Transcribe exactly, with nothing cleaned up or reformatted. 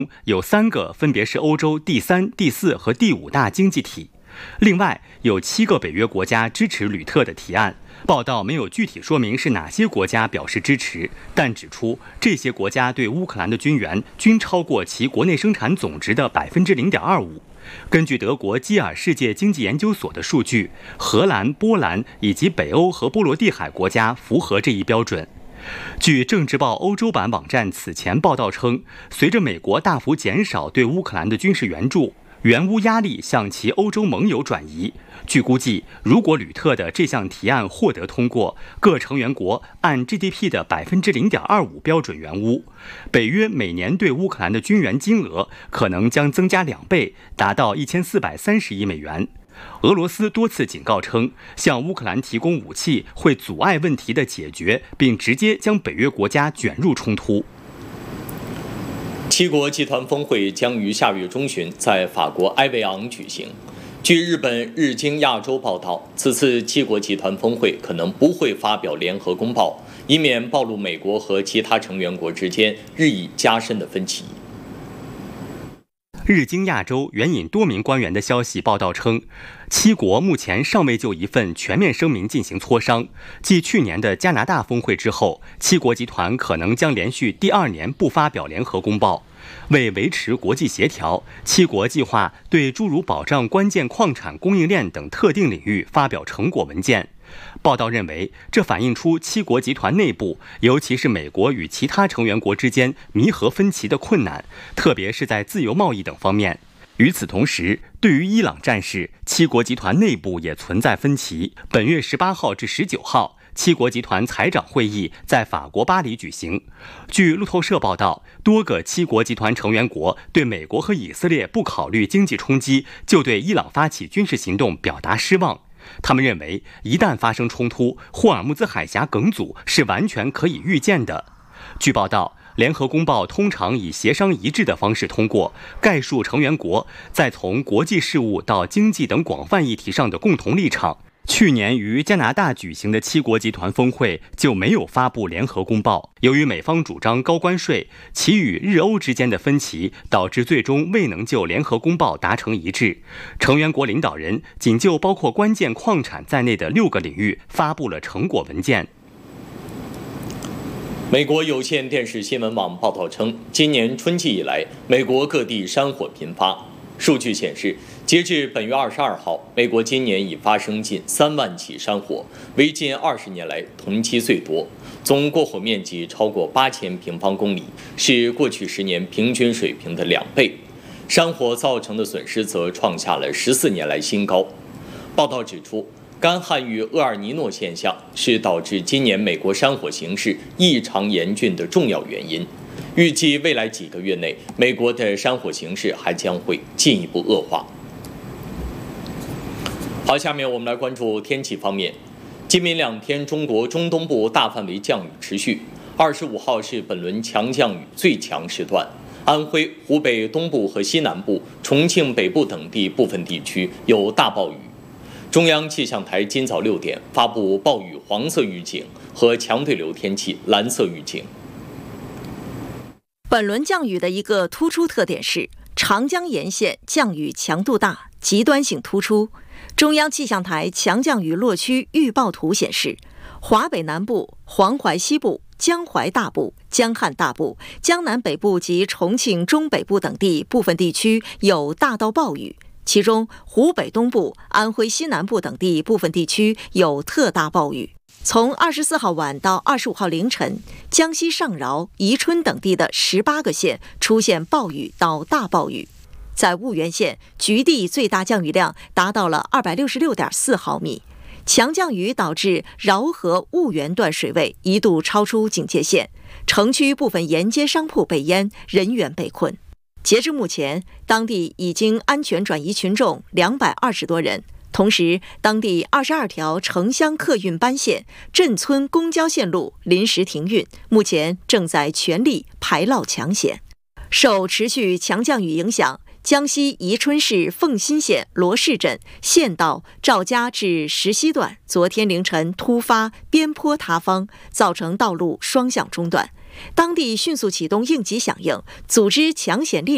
有三个分别是欧洲第三、第四和第五大经济体。另外，有七个北约国家支持吕特的提案。报道没有具体说明是哪些国家表示支持，但指出这些国家对乌克兰的军援均超过其国内生产总值的百分之零点二五。根据德国基尔世界经济研究所的数据，荷兰、波兰以及北欧和波罗的海国家符合这一标准。据政治报欧洲版网站此前报道称，随着美国大幅减少对乌克兰的军事援助，援乌压力向其欧洲盟友转移。据估计，如果吕特的这项提案获得通过，各成员国按 G D P 的百分之零点二五标准援乌，北约每年对乌克兰的军援金额可能将增加两倍，达到一千四百三十亿美元。俄罗斯多次警告称，向乌克兰提供武器会阻碍问题的解决，并直接将北约国家卷入冲突。 七国集团峰会将于下月中旬在法国埃维昂举行。据日本日经亚洲报道，此次七国集团峰会可能不会发表联合公报，以免暴露美国和其他成员国之间日益加深的分歧。 日经亚洲援引多名官员的消息报道称，七国目前尚未就一份全面声明进行磋商。继去年的加拿大峰会之后，七国集团可能将连续第二年不发表联合公报。为维持国际协调，七国计划对诸如保障关键矿产供应链等特定领域发表成果文件。报道认为，这反映出七国集团内部，尤其是美国与其他成员国之间弥合分歧的困难，特别是在自由贸易等方面。与此同时，对于伊朗战事，七国集团内部也存在分歧。本月十八号至十九号，七国集团财长会议在法国巴黎举行。据路透社报道，多个七国集团成员国对美国和以色列不考虑经济冲击就对伊朗发起军事行动表达失望。他们认为，一旦发生冲突，霍尔木兹海峡梗阻是完全可以预见的。据报道，联合公报通常以协商一致的方式通过，概述成员国在从国际事务到经济等广泛议题上的共同立场。去年于加拿大举行的七国集团峰会就没有发布联合公报。由于美方主张高关税，其与日欧之间的分歧导致最终未能就联合公报达成一致。成员国领导人仅就包括关键矿产在内的六个领域发布了成果文件。 美国有线电视新闻网报道称，今年春季以来，美国各地山火频发。数据显示，截至本月二十二号，美国今年已发生近三万起山火，为近二十年来同期最多，总过火面积超过八千平方公里，是过去十年平均水平的两倍。山火造成的损失则创下了十四年来新高。报道指出，干旱与厄尔尼诺现象是导致今年美国山火形势异常严峻的重要原因。预计未来几个月内，美国的山火形势还将会进一步恶化。好，下面我们来关注天气方面。今明两天，中国中东部大范围降雨持续。二十五号是本轮强降雨最强时段，安徽、湖北东部和西南部、重庆北部等地部分地区有大暴雨。中央气象台今早六点发布暴雨黄色预警和强对流天气蓝色预警。 本轮降雨的一个突出特点是，长江沿线降雨强度大，极端性突出。中央气象台强降雨落区预报图显示，华北南部、黄淮西部、江淮大部、江汉大部、江南北部及重庆中北部等地部分地区有大到暴雨，其中湖北东部、安徽西南部等地部分地区有特大暴雨。从二十四号晚到二十五号凌晨，江西上饶、宜春等地的十八个县出现暴雨到大暴雨。在婺源县，局地最大降雨量达到了二百六十六点四毫米。强降雨导致饶河婺源段水位一度超出警戒线，城区部分沿街商铺被淹，人员被困。截至目前，当地已经安全转移群众两百二十多人。同时，当地二十二条城乡客运班线、镇村公交线路临时停运，目前正在全力排涝抢险。受持续强降雨影响，江西宜春市凤新县罗市镇县道赵家至石溪段昨天凌晨突发边坡塌方，造成道路双向中断。当地迅速启动应急响应，组织抢险力